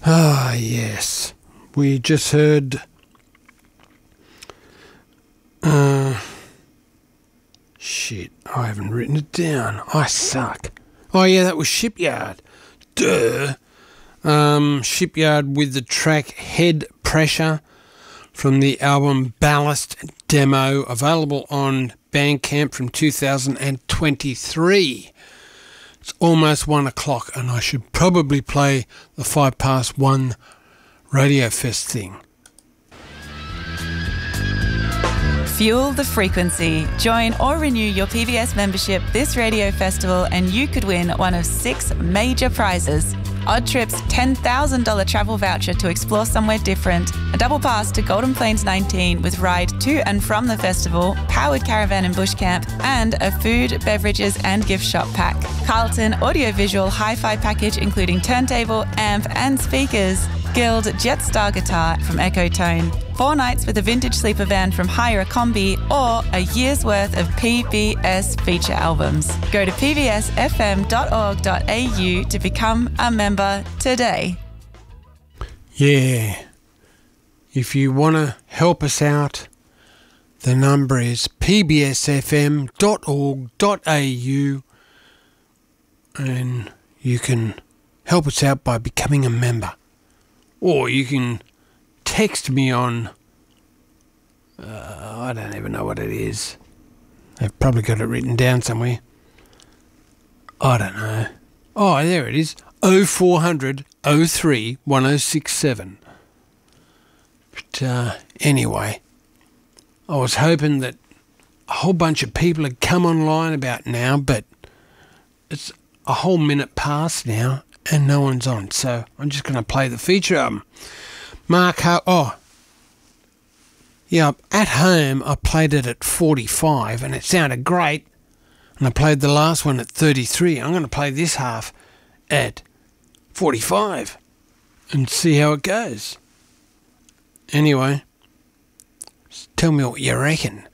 Ah, yes. We just heard... shit, I haven't written it down. I suck. Oh, yeah, that was Shipyard. Duh. Shipyard with the track Head Pressure from the album Ballast Demo, available on Bandcamp from 2023. It's almost 1 o'clock and I should probably play the 1:05 Radio Fest thing. Fuel the frequency. Join or renew your PBS membership this radio festival and you could win one of 6 major prizes. Odd Trip's $10,000 travel voucher to explore somewhere different, a double pass to Golden Plains 19 with ride to and from the festival, powered caravan and bush camp, and a food, beverages and gift shop pack. Carlton audiovisual hi-fi package including turntable, amp and speakers. Guild Jetstar guitar from Ecotone. 4 nights with a vintage sleeper van from Hire a Combi, or a year's worth of PBS feature albums. Go to pbsfm.org.au to become a member today. Yeah. If you want to help us out, the number is pbsfm.org.au and you can help us out by becoming a member. Or you can text me on, I don't even know what it is. They've probably got it written down somewhere. I don't know. Oh, there it is. 0400 03 1067. But anyway, I was hoping that a whole bunch of people had come online about now, but it's a whole minute past now and no one's on, so I'm just going to play the feature album. Mark yeah, at home I played it at 45 and it sounded great, and I played the last one at 33. I'm going to play this half at 45 and see how it goes. Anyway, tell me what you reckon.